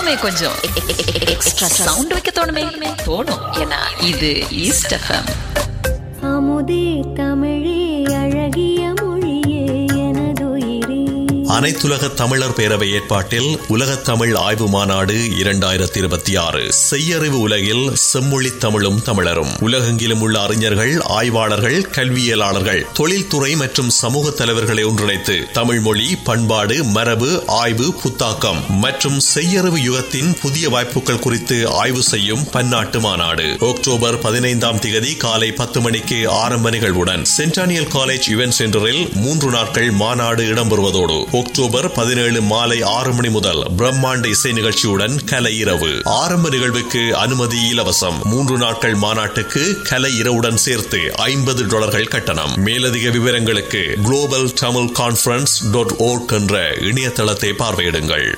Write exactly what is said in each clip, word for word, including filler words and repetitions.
இன்னுமே கொஞ்சம் extra sound வைக்க தோணுமே தோணும். ஏன்னா இது ஈஸ்ட் எஃப்எம். அமுதே தமிழே அழகிய மொழியே எனதுயிரே. அனைத்துலக தமிழர் பேரவை ஏற்பாட்டில் உலகத் தமிழ் ஆய்வு மாநாடு இரண்டாயிரத்தி இருபத்தி ஆறு. செய்யறிவு உலகில் செம்மொழி தமிழும் தமிழரும். உலகெங்கிலும் உள்ள அறிஞர்கள், ஆய்வாளர்கள், கல்வியலாளர்கள், தொழில்துறை மற்றும் சமூக தலைவர்களை ஒன்றிணைத்து தமிழ் மொழி, பண்பாடு, மரபு, ஆய்வு, புத்தாக்கம் மற்றும் செய்யறிவு யுகத்தின் புதிய வாய்ப்புகள் குறித்து ஆய்வு செய்யும் பன்னாட்டு மாநாடு அக்டோபர் பதினைந்தாம் திகதி காலை பத்து மணிக்கு ஆரம்ப நிகழ்வுடன் சென்டானியல் காலேஜ் இவென்ட் சென்டரில் மூன்று நாட்கள் மாநாடு இடம்பெறுவதோடு அக்டோபர் பதினேழு மாலை ஆறு மணி முதல் பிரம்மாண்ட இசை நிகழ்ச்சியுடன் கலை இரவு. ஆரம்ப நிகழ்வுக்கு அனுமதி இலவசம். மூன்று நாட்கள் மாநாட்டுக்கு கலை இரவுடன் சேர்த்து ஐம்பது டாலர்கள் கட்டணம். மேலதிக விவரங்களுக்கு global Tamil conference dot work என்ற இணையதளத்தை பார்வையிடுங்கள்.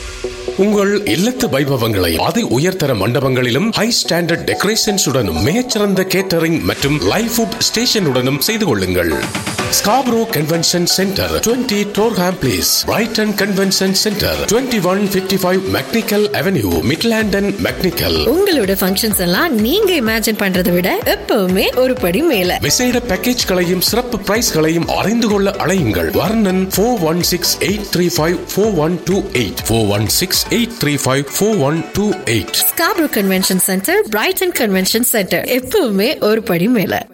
உங்கள் இல்லத்து வைபவங்களை அதி உயர்தர மண்டபங்களிலும் ஹை ஸ்டாண்டர்ட் டெக்கரேஷன்ஸ் உடனும் மிகச்சிறந்த கேட்டரிங் மற்றும் லைவ் ஃபுட் ஸ்டேஷனுடனும் செய்து கொள்ளுங்கள். ஸ்காப்ரோ கன்வென்ஷன் சென்டர், இருபது Durham place, Brayton convention centre, இருபத்தி ஒன்று ஐம்பத்தி ஐந்து மெக்னிக்கல் அவென்யூ, மிட்லாண்டன் மெக்னிக்கல். உங்களோட ஃபங்க்ஷன்ஸ் எல்லாம் நீங்க இமேஜின் பண்றதை விட எப்பவுமே ஒரு படி மேல. விசேட பேக்கேஜ்களையும் சிறப்பு பிரைஸ்களையும் அறிந்து கொள்ள அழையுங்கள். வர்ணன் four one six eight three five four one two eight four one six eight three five four one two eight. Scarborough convention centre, Brayton convention centre, எப்பவுமே ஒரு படி மேல.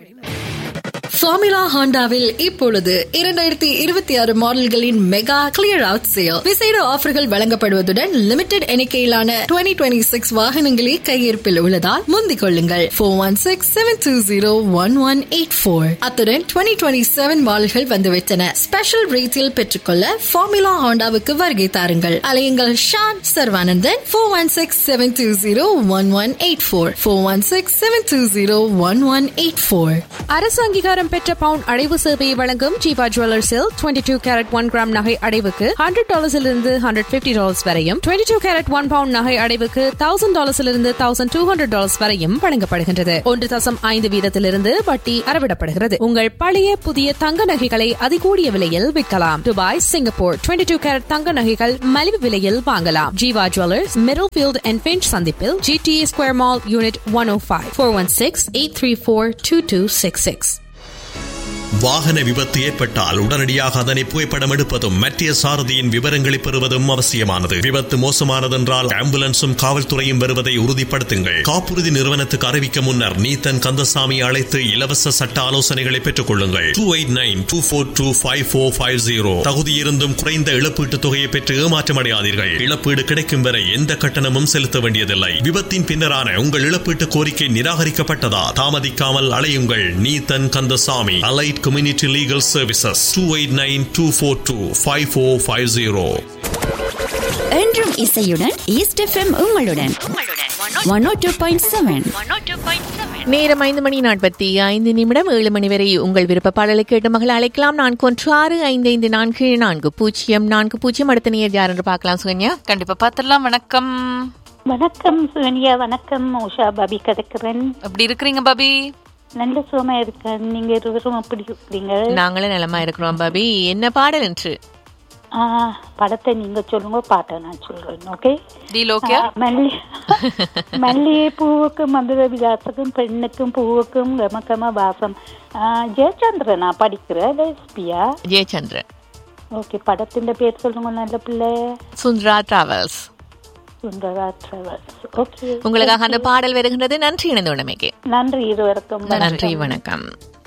ஃபார்முலா ஹாண்டாவில் இப்பொழுது இரண்டாயிரத்தி இருபத்தி ஆறு மாடல்களின் மெகா கிளியர் அவுட் சேல். விசேட ஆஃபர்கள் வழங்கப்படுவதுடன் limited எண்ணிக்கையிலான டுவெண்ட்டி டுவெண்ட்டி சிக்ஸ் வாகனங்களே கையிருப்பில் உள்ளதால் முந்திக் கொள்ளுங்கள். Four one six seven two zero one one eight four. அத்துடன் டுவெண்ட்டி டுவெண்ட்டி செவன் மாடல்கள் வந்துவிட்டன. ஸ்பெஷல் ரேட்டில் பெற்றுக்கொள்ள ஃபார்முலா ஹாண்டாவுக்கு வருகை தாருங்கள். அலையுங்கள் Shawn Sarvanandan. Four one six seven two zero one one eight four four one six seven two zero one one eight four. அரசு அங்கீகாரம் பெற்ற பவுன் அடைவு சேவையை வழங்கும் ஜீவா ஜுவல்லர்ஸில் இருபத்தி இரண்டு கேரட் ஒன் கிராம் நகை அடைவுக்கு ஹண்ட்ரட் டாலர்ஸிலிருந்து ஹண்ட்ரட் பிப்டி டாலர்ஸ் வரையும், இருபத்தி இரண்டு கேரட் ஒன் பவுண்ட் நகை அடைவுக்கு thousand டாலர்ஸிலிருந்து thousand two hundred dollars வரையும் வழங்கப்படுகின்றது. ஒன்று தசம் ஐந்து வீதத்திலிருந்து வட்டி அறவிடப்படுகிறது. உங்கள் பழைய புதிய தங்க நகைகளை அதிகூடிய விலையில் விற்கலாம். துபாய், சிங்கப்பூர் இருபத்தி இரண்டு கேரட் தங்க நகைகள் மலிவு விலையில் வாங்கலாம். Jeeva jewellers, middle field and pinch சந்திப்பில், GTA square mall, unit one ஓ five. Four one six eight three four two two six six. வாகன விபத்து ஏற்பட்டால் உடனடியாக அதனை புகைப்படம் எடுப்பதும் மத்திய சாரதியின் விவரங்களை பெறுவதும் அவசியமானது. விபத்து மோசமானதென்றால் ஆம்புலன்ஸும் காவல்துறையும் வருவதை உறுதிப்படுத்துங்கள். காப்புறுதி நிறுவனத்துக்கு அறிவிக்க முன்னர் நீத்தன் கந்தசாமி அழைத்து இலவச சட்ட ஆலோசனைகளை பெற்றுக் கொள்ளுங்கள். Two eight nine two four two five four five zero. தகுதியிருந்தும் குறைந்த இழப்பீட்டு தொகையை பெற்று ஏமாற்றமடையாதீர்கள். இழப்பீடு கிடைக்கும் வரை எந்த கட்டணமும் செலுத்த வேண்டியதில்லை. விபத்தின் பின்னரான உங்கள் இழப்பீட்டு கோரிக்கை நிராகரிக்கப்பட்டதா? தாமதிக்காமல் அலையுங்கள். Neethan Kandasamy, allied Community Legal Services, two eight nine two four two five four five zero. என்றும் இசையுடன் ஈஸ்ட் எஃப்எம் உங்களுடன் ஒன் ஓ டூ பாயிண்ட் செவன். நேரம் ஐந்து மணி நாற்பத்தி ஐந்து நிமிடம். ஏழு மணி வரை உங்கள் விருப்ப பாடலை கேட்டு மகள் அழைக்கலாம். நான்கு ஒன்று ஆறு ஐந்து ஐந்து நான்கு நான்கு பூஜ்ஜியம் நான்கு பூஜ்ஜியம். அடுத்த நேர் யார் என்று பார்க்கலாம். சுகன்யா, கண்டிப்பா பாத்திரலாம். வணக்கம். வணக்கம் சுகன்யா. வணக்கம். உஷா பாபி கதைக்கிறேன். எப்படி இருக்கிறீங்க பாபி? நல்ல சுகமா இருக்கேன். நீங்க இருவரும் எப்படி இருக்கிறீங்க? நாங்களும் நலமா இருக்கிறோம் பாபி. என்ன பாடல் என்று படத்தை நீங்க சொல்லுங்க, பாட்டை நான் சொல்றேன். ஓகே? மல்லி மல்லிகை பூவுக்கும் மதுர விலாசக்கும் பெண்ணுக்கும் பூவுக்கும் கமகம வாசம். ஜெயச்சந்திரனா படிக்கிற எஸ்பியா? ஜெயச்சந்திரன். ஓகே, படத்தின் பேர் சொல்லுங்க நல்ல பிள்ளை. Sundara travels. Sundara travels. Okay, உங்களுக்காக அந்த பாடல் வருகின்றது. நன்றி இணைந்த உடமைக்கு. நன்றி இருவருக்கும். நன்றி, வணக்கம்.